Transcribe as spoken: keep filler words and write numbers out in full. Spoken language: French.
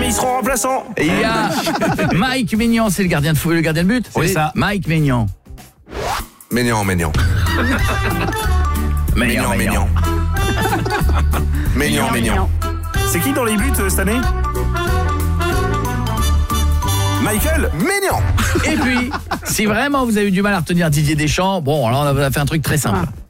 mais ils seront remplaçants. Et il y a Mike Maignan, c'est le gardien de foot, le gardien de but. Oui, c'est ça. Mike Maignan. Maignan, Maignan. Maignan, Maignan. Maignan, Maignan. C'est qui dans les buts euh, cette année? Michael Maignan. Et puis, si vraiment vous avez eu du mal à retenir Didier Deschamps, bon, alors on a fait un truc très simple.